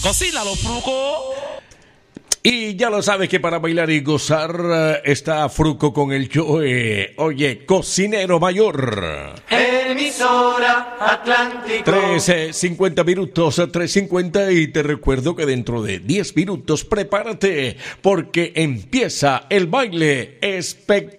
Cocínalo, Fruco. Y ya lo sabes que para bailar y gozar está Fruco con el Joe. Oye, cocinero mayor. Emisora Atlántico. 3:50 minutos, 3:50, y te recuerdo que dentro de 10 minutos prepárate porque empieza el baile espectacular.